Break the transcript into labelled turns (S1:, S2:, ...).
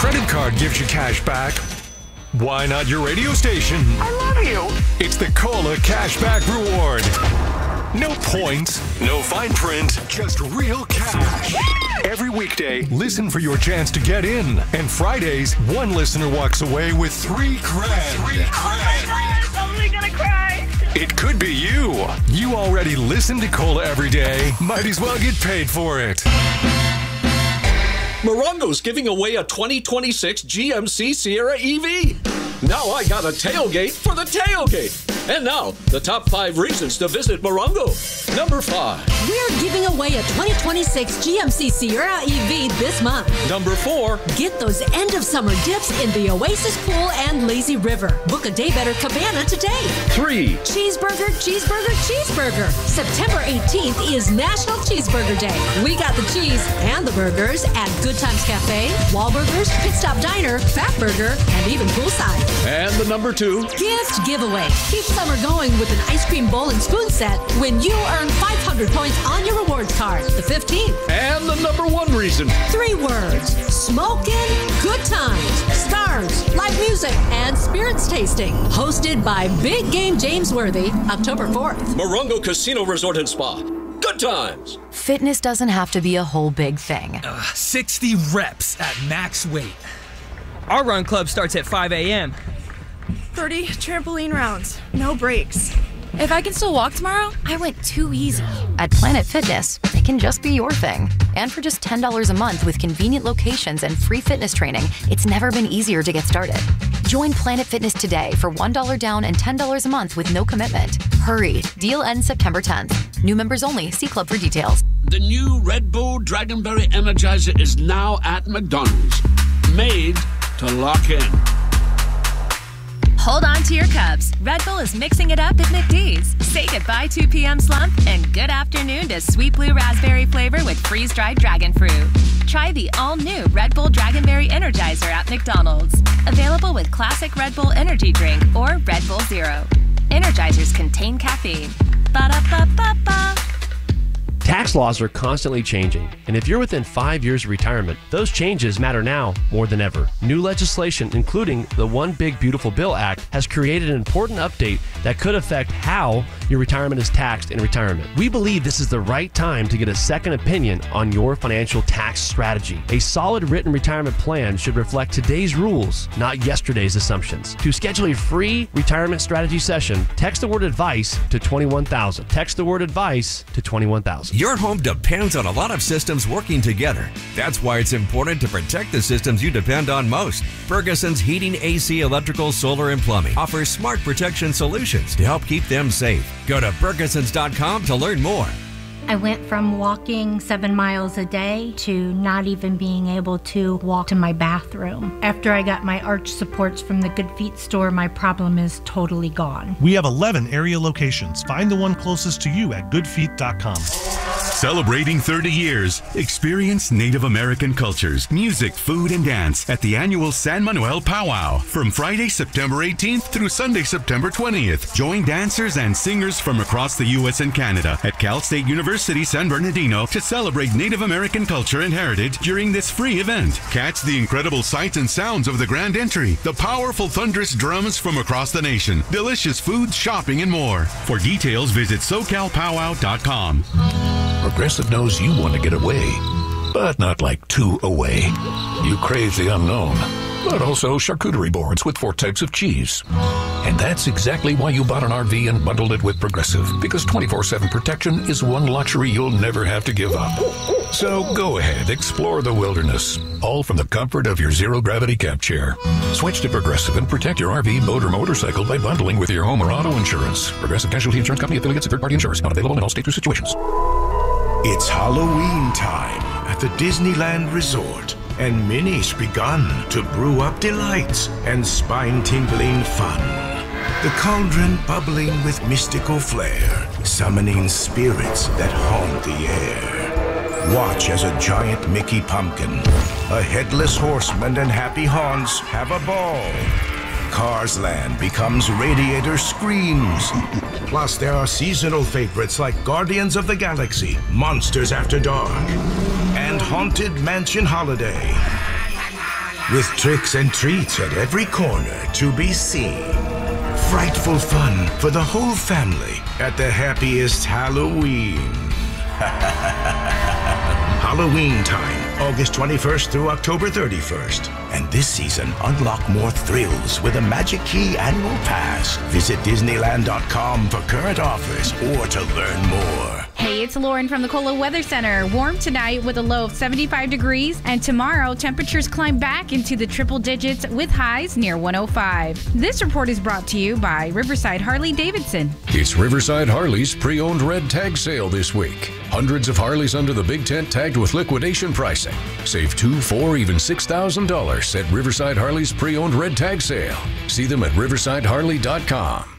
S1: credit card gives you cash back, why not your radio station?
S2: I love you.
S1: It's the Cola Cashback Reward. No points, no fine print, just real cash. Every weekday, listen for your chance to get in. And Fridays, one listener walks away with $3 grand.
S2: I'm only gonna cry.
S1: It could be you. You already listen to Cola every day. Might as well get paid for it.
S3: Morongo's giving away a 2026 GMC Sierra EV. Now I got a tailgate for the tailgate. And now, the top 5 reasons to visit Morongo. Number 5.
S4: We're giving away a 2026 GMC Sierra EV this month.
S3: Number 4.
S4: Get those end of summer dips in the Oasis Pool and Lazy River. Book a day better cabana today.
S3: 3.
S4: Cheeseburger, cheeseburger, cheeseburger. September 18th is National Cheeseburger Day. We got the cheese and the burgers at Good Times Cafe, Wahlburgers, Pit Stop Diner, Fat Burger, and even Poolside.
S3: And the number 2.
S4: Gift giveaway. Keep summer going with an ice cream bowl and spoon set when you earn 500 points on your rewards card. The 15th.
S3: And the number 1 reason.
S4: 3 words. Smoking, good times, stars, live music, and spirits tasting. Hosted by Big Game James Worthy, October 4th.
S3: Morongo Casino Resort and Spa. Good times.
S5: Fitness doesn't have to be a whole big thing.
S6: 60 reps at max weight. Our run club starts at 5 a.m.
S7: 30 trampoline rounds, no breaks.
S8: If I can still walk tomorrow,
S5: I went too easy. At Planet Fitness, it can just be your thing. And for just $10 a month with convenient locations and free fitness training, it's never been easier to get started. Join Planet Fitness today for $1 down and $10 a month with no commitment. Hurry, deal ends September 10th. New members only. See Club for details.
S9: The new Red Bull Dragonberry Energizer is now at McDonald's. Made to lock in.
S10: Hold on to your cups. Red Bull is mixing it up at McD's. Say goodbye 2 p.m. slump and good afternoon to sweet blue raspberry flavor with freeze-dried dragon fruit. Try the all-new Red Bull Dragonberry Energizer at McDonald's. Available with classic Red Bull energy drink or Red Bull Zero. Energizers contain caffeine. Ba-da-ba-ba-ba.
S11: Tax laws are constantly changing, and if you're within 5 years of retirement, those changes matter now more than ever. New legislation, including the One Big Beautiful Bill Act, has created an important update that could affect how your retirement is taxed in retirement. We believe this is the right time to get a second opinion on your financial tax strategy. A solid written retirement plan should reflect today's rules, not yesterday's assumptions. To schedule a free retirement strategy session, text the word advice to 21,000. Text the word advice to 21,000.
S12: Your home depends on a lot of systems working together. That's why it's important to protect the systems you depend on most. Ferguson's Heating, AC, Electrical, Solar, and Plumbing offers smart protection solutions to help keep them safe. Go to Fergusons.com to learn more.
S13: I went from walking 7 miles a day to not even being able to walk to my bathroom. After I got my arch supports from the Good Feet store, my problem is totally gone.
S14: We have 11 area locations. Find the one closest to you at goodfeet.com.
S15: Celebrating 30 years, experience Native American cultures, music, food, and dance at the annual San Manuel Powwow from Friday, September 18th through Sunday, September 20th. Join dancers and singers from across the U.S. and Canada at Cal State University San Bernardino to celebrate Native American culture and heritage during this free event. Catch the incredible sights and sounds of the Grand Entry, the powerful thunderous drums from across the nation, delicious food, shopping, and more. For details, visit SoCalPowwow.com.
S16: Progressive knows you want to get away, but not like too away. You crave the unknown, but also charcuterie boards with 4 types of cheese. And that's exactly why you bought an RV and bundled it with Progressive, because 24/7 protection is one luxury you'll never have to give up. So go ahead, explore the wilderness, all from the comfort of your zero-gravity camp chair. Switch to Progressive and protect your RV, boat, or motorcycle by bundling with your home or auto insurance. Progressive Casualty Insurance Company, affiliates, and third-party insurers. Not available in all states or situations.
S17: It's Halloween time at the Disneyland Resort, and Minnie's begun to brew up delights and spine-tingling fun. The cauldron bubbling with mystical flair, summoning spirits that haunt the air. Watch as a giant Mickey pumpkin, a headless horseman, and Happy Haunts have a ball. Cars Land becomes Radiator Screams. Plus, there are seasonal favorites like Guardians of the Galaxy, Monsters After Dark, and Haunted Mansion Holiday. with tricks and treats at every corner to be seen. Frightful fun for the whole family at the happiest Halloween. Halloween time, August 21st through October 31st. And this season, unlock more thrills with a Magic Key annual pass. Visit Disneyland.com for current offers or to learn more.
S18: Hey, it's Lauren from the Kola Weather Center. Warm tonight with a low of 75 degrees, and tomorrow temperatures climb back into the triple digits with highs near 105. This report is brought to you by Riverside Harley-Davidson.
S19: It's Riverside Harley's pre-owned red tag sale this week. Hundreds of Harleys under the big tent tagged with liquidation pricing. Save $2,000, $4,000, even $6,000 at Riverside Harley's pre-owned red tag sale. See them at riversideharley.com.